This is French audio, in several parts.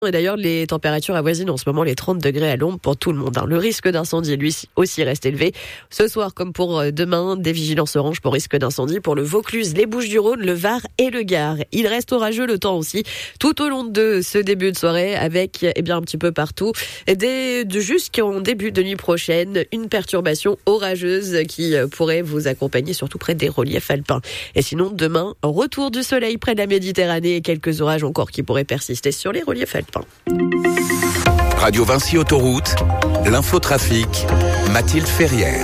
Et d'ailleurs, les températures avoisinent en ce moment les 30 degrés à l'ombre pour tout le monde. Le risque d'incendie, lui aussi, reste élevé. Ce soir, comme pour demain, des vigilances oranges pour risque d'incendie pour le Vaucluse, les Bouches-du-Rhône, le Var et le Gard. Il reste orageux le temps aussi, tout au long de ce début de soirée, avec un petit peu partout, jusqu'en début de nuit prochaine, une perturbation orageuse qui pourrait vous accompagner, surtout près des reliefs alpins. Et sinon, demain, retour du soleil près de la Méditerranée et quelques orages encore qui pourraient persister sur les reliefs alpins. Radio Vinci Autoroute, l'infotrafic, Mathilde Ferrière.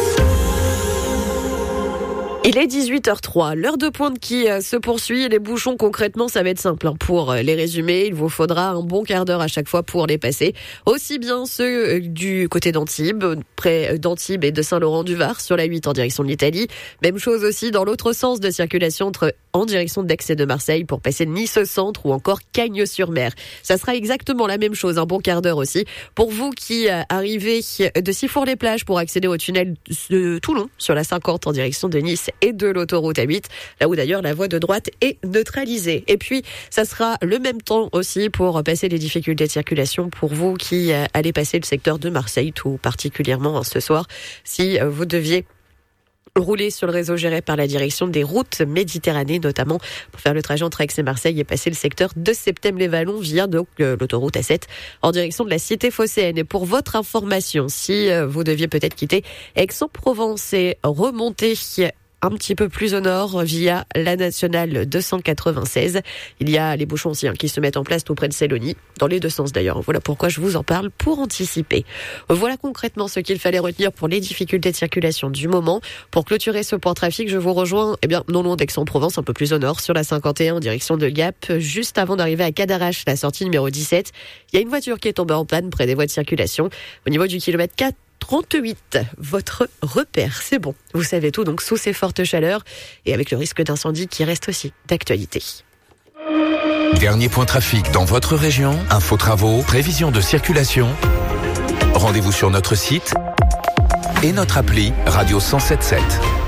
Il est 18h03, l'heure de pointe qui se poursuit. Les bouchons, concrètement, ça va être simple. Pour les résumer, il vous faudra un bon quart d'heure à chaque fois pour les passer. Aussi bien ceux du côté d'Antibes, près d'Antibes et de Saint-Laurent-du-Var, sur la 8 en direction de l'Italie. Même chose aussi dans l'autre sens de circulation en direction d'Aix et de Marseille pour passer Nice-Centre ou encore Cagnes-sur-Mer. Ça sera exactement la même chose, un bon quart d'heure aussi. Pour vous qui arrivez de Sifour-les-Plages pour accéder au tunnel de Toulon sur la 50 en direction de Nice et de l'autoroute A8, là où d'ailleurs la voie de droite est neutralisée. Et puis, ça sera le même temps aussi pour passer les difficultés de circulation pour vous qui allez passer le secteur de Marseille, tout particulièrement ce soir, si vous deviez rouler sur le réseau géré par la direction des routes Méditerranée, notamment pour faire le trajet entre Aix et Marseille et passer le secteur de Septem-les-Vallons via l'autoroute A7 en direction de la cité phocéenne. Et pour votre information, si vous deviez peut-être quitter Aix-en-Provence et remonter un petit peu plus au nord via la nationale 296. Il y a les bouchons aussi qui se mettent en place tout près de Sélonie, dans les deux sens d'ailleurs. Voilà pourquoi je vous en parle pour anticiper. Voilà concrètement ce qu'il fallait retenir pour les difficultés de circulation du moment. Pour clôturer ce point trafic, je vous rejoins non loin d'Aix-en-Provence, un peu plus au nord, sur la 51 en direction de Gap, juste avant d'arriver à Cadarache, la sortie numéro 17. Il y a une voiture qui est tombée en panne près des voies de circulation. Au niveau du kilomètre 38, votre repère, c'est bon. Vous savez tout, donc sous ces fortes chaleurs et avec le risque d'incendie qui reste aussi d'actualité. Dernier point trafic dans votre région, info travaux, prévision de circulation. Rendez-vous sur notre site et notre appli Radio 107.7.